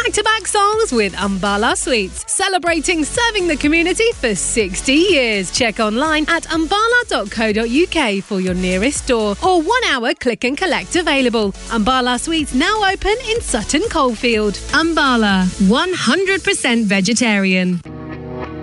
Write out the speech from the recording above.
back-to-back songs with Umbala Sweets, celebrating serving the community for 60 years. Check online at umbala.co.uk for your nearest store or 1 hour click and collect available. Umbala Sweets now open in Sutton Coldfield. Umbala, 100% vegetarian.